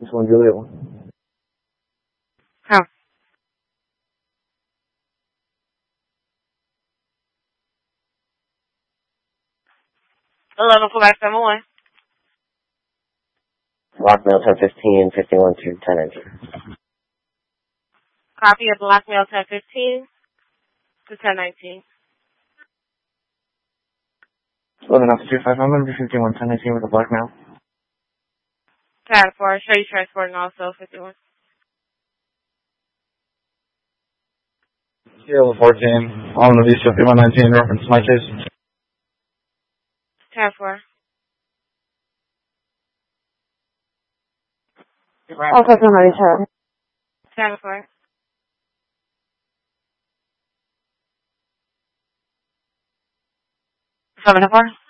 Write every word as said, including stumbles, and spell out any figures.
This one, Juliet one. Huh. eleven, Quebec, seven one. Lockmail ten fifteen, fifty-one to ten nineteen. Copy of Blackmail ten fifteen to ten nineteen. eleven Officer five hundred, fifty-one ten nineteen with a blackmail. ten four, show you transporting also, fifty-one. Sierra fourteen, on the V fifty-one nineteen, reference my case. ten four. Also from ninety-seven. ten four. seven four.